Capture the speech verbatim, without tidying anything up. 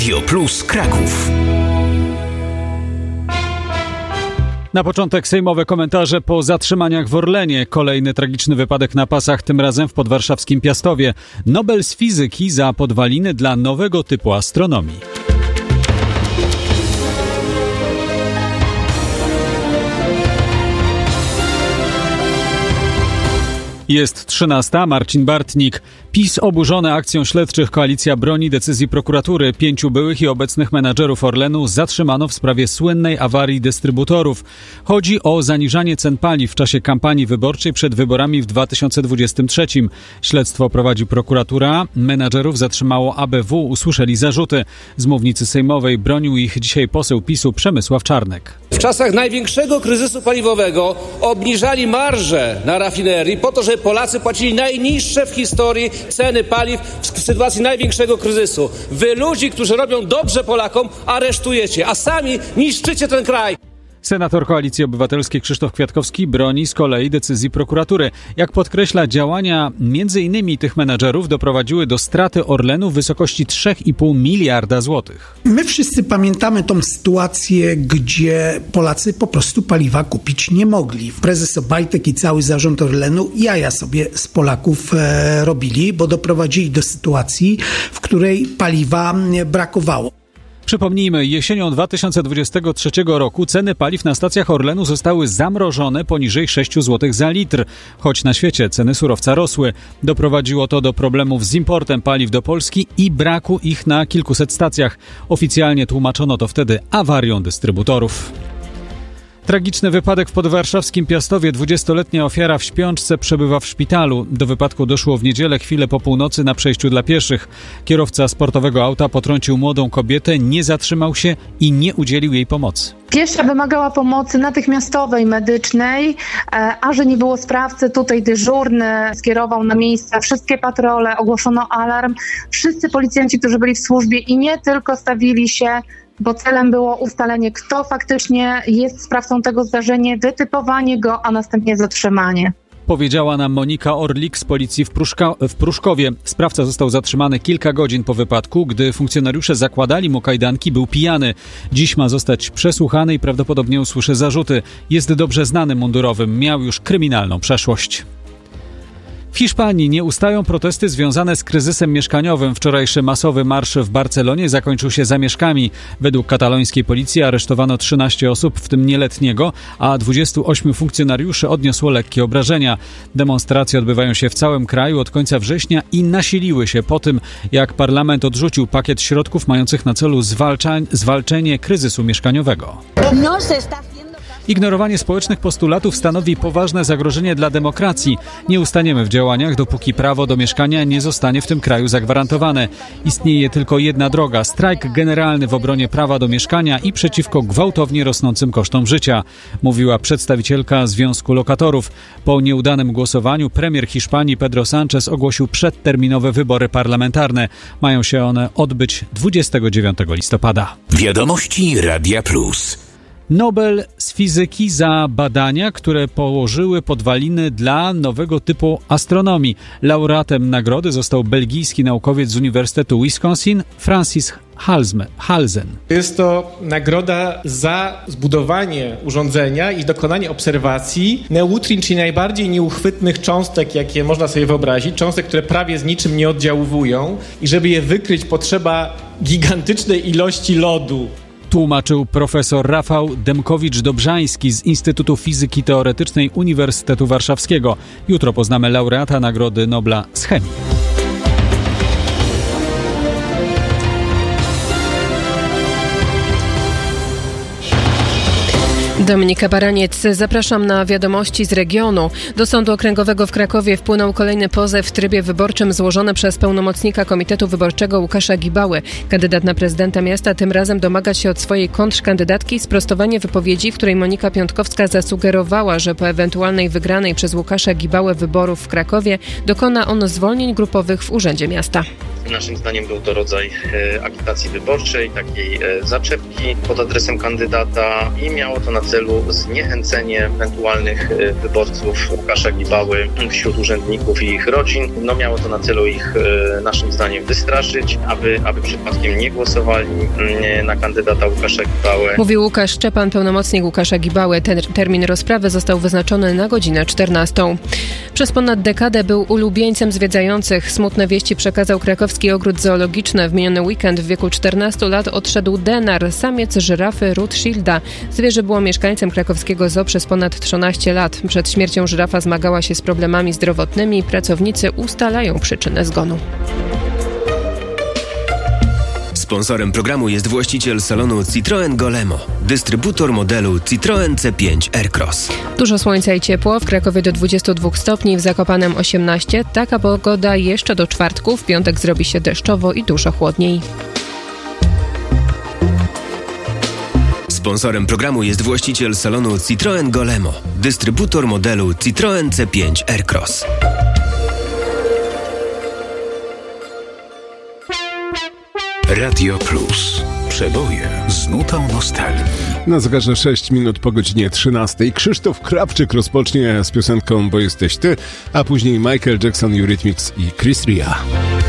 Radio Plus Kraków. Na początek sejmowe komentarze po zatrzymaniach w Orlenie. Kolejny tragiczny wypadek na pasach, tym razem w podwarszawskim Piastowie. Nobel z fizyki za podwaliny dla nowego typu astronomii. Jest trzynasta. Marcin Bartnik. PiS oburzony akcją śledczych. Koalicja broni decyzji prokuratury. Pięciu byłych i obecnych menadżerów Orlenu zatrzymano w sprawie słynnej awarii dystrybutorów. Chodzi o zaniżanie cen paliw w czasie kampanii wyborczej przed wyborami w dwa tysiące dwudziestym trzecim. Śledztwo prowadzi prokuratura. Menadżerów zatrzymało A B W. Usłyszeli zarzuty. Z mównicy sejmowej bronił ich dzisiaj poseł PiSu Przemysław Czarnek. W czasach największego kryzysu paliwowego obniżali marże na rafinerii po to, żeby Polacy płacili najniższe w historii ceny paliw w sytuacji największego kryzysu. Wy ludzi, którzy robią dobrze Polakom, aresztujecie, a sami niszczycie ten kraj. Senator Koalicji Obywatelskiej Krzysztof Kwiatkowski broni z kolei decyzji prokuratury. Jak podkreśla, działania między innymi tych menedżerów doprowadziły do straty Orlenu w wysokości trzy i pół miliarda złotych. My wszyscy pamiętamy tą sytuację, gdzie Polacy po prostu paliwa kupić nie mogli. Prezes Obajtek i cały zarząd Orlenu jaja sobie z Polaków e, robili, bo doprowadzili do sytuacji, w której paliwa brakowało. Przypomnijmy, jesienią dwa tysiące dwudziestego trzeciego roku ceny paliw na stacjach Orlenu zostały zamrożone poniżej sześć złotych za litr. Choć na świecie ceny surowca rosły. Doprowadziło to do problemów z importem paliw do Polski i braku ich na kilkuset stacjach. Oficjalnie tłumaczono to wtedy awarią dystrybutorów. Tragiczny wypadek w podwarszawskim Piastowie. dwudziestoletnia ofiara w śpiączce przebywa w szpitalu. Do wypadku doszło w niedzielę chwilę po północy na przejściu dla pieszych. Kierowca sportowego auta potrącił młodą kobietę, nie zatrzymał się i nie udzielił jej pomocy. Piesza wymagała pomocy natychmiastowej, medycznej, a że nie było sprawcy, tutaj dyżurny skierował na miejsce wszystkie patrole, ogłoszono alarm. Wszyscy policjanci, którzy byli w służbie i nie tylko stawili się, bo celem było ustalenie, kto faktycznie jest sprawcą tego zdarzenia, wytypowanie go, a następnie zatrzymanie. Powiedziała nam Monika Orlik z policji w, Pruszka, w Pruszkowie. Sprawca został zatrzymany kilka godzin po wypadku. Gdy funkcjonariusze zakładali mu kajdanki, był pijany. Dziś ma zostać przesłuchany i prawdopodobnie usłyszy zarzuty. Jest dobrze znanym mundurowym. Miał już kryminalną przeszłość. W Hiszpanii nie ustają protesty związane z kryzysem mieszkaniowym. Wczorajszy masowy marsz w Barcelonie zakończył się zamieszkami. Według katalońskiej policji aresztowano trzynaście osób, w tym nieletniego, a dwudziestu ośmiu funkcjonariuszy odniosło lekkie obrażenia. Demonstracje odbywają się w całym kraju od końca września i nasiliły się po tym, jak parlament odrzucił pakiet środków mających na celu zwalcza- zwalczenie kryzysu mieszkaniowego. Ignorowanie społecznych postulatów stanowi poważne zagrożenie dla demokracji. Nie ustaniemy w działaniach, dopóki prawo do mieszkania nie zostanie w tym kraju zagwarantowane. Istnieje tylko jedna droga – strajk generalny w obronie prawa do mieszkania i przeciwko gwałtownie rosnącym kosztom życia, mówiła przedstawicielka Związku Lokatorów. Po nieudanym głosowaniu premier Hiszpanii Pedro Sánchez ogłosił przedterminowe wybory parlamentarne. Mają się one odbyć dwudziestego dziewiątego listopada. Wiadomości Radia Plus. Nobel z fizyki za badania, które położyły podwaliny dla nowego typu astronomii. Laureatem nagrody został belgijski naukowiec z Uniwersytetu Wisconsin, Francis Halzen. Jest to nagroda za zbudowanie urządzenia i dokonanie obserwacji neutrin, czyli najbardziej nieuchwytnych cząstek, jakie można sobie wyobrazić. Cząstek, które prawie z niczym nie oddziaływują i żeby je wykryć, potrzeba gigantycznej ilości lodu. Tłumaczył profesor Rafał Demkowicz-Dobrzański z Instytutu Fizyki Teoretycznej Uniwersytetu Warszawskiego. Jutro poznamy laureata Nagrody Nobla z chemii. Dominika Baraniec, zapraszam na wiadomości z regionu. Do Sądu Okręgowego w Krakowie wpłynął kolejny pozew w trybie wyborczym złożony przez pełnomocnika Komitetu Wyborczego Łukasza Gibały. Kandydat na prezydenta miasta tym razem domaga się od swojej kontrkandydatki sprostowanie wypowiedzi, w której Monika Piątkowska zasugerowała, że po ewentualnej wygranej przez Łukasza Gibałę wyborów w Krakowie dokona on zwolnień grupowych w Urzędzie Miasta. Naszym zdaniem był to rodzaj agitacji wyborczej, takiej zaczepki pod adresem kandydata i miało to na celu zniechęcenie ewentualnych wyborców Łukasza Gibały wśród urzędników i ich rodzin. No miało to na celu ich naszym zdaniem wystraszyć, aby, aby przypadkiem nie głosowali na kandydata Łukasza Gibałę. Mówił Łukasz Szczepan, pełnomocnik Łukasza Gibały. Ten termin rozprawy został wyznaczony na godzinę czternastą. Przez ponad dekadę był ulubieńcem zwiedzających. Smutne wieści przekazał krakowski ogród zoologiczny. W miniony weekend w wieku czternastu lat odszedł Denar, samiec żyrafy Rothschilda. Zwierzę było mieszkańcem krakowskiego zoo przez ponad trzynaście lat. Przed śmiercią żyrafa zmagała się z problemami zdrowotnymi. Pracownicy ustalają przyczynę zgonu. Sponsorem programu jest właściciel salonu Citroën Golemo, dystrybutor modelu Citroën C pięć Aircross. Dużo słońca i ciepło, w Krakowie do dwudziestu dwóch stopni, w Zakopanem osiemnaście. Taka pogoda jeszcze do czwartku, w piątek zrobi się deszczowo i dużo chłodniej. Sponsorem programu jest właściciel salonu Citroën Golemo, dystrybutor modelu Citroën C pięć Aircross. Radio Plus. Przeboje z nutą nostalgii. Na zegarze sześć minut po godzinie trzynastej. Krzysztof Krawczyk rozpocznie z piosenką Bo jesteś ty, a później Michael Jackson, Eurythmics i Chris Ria.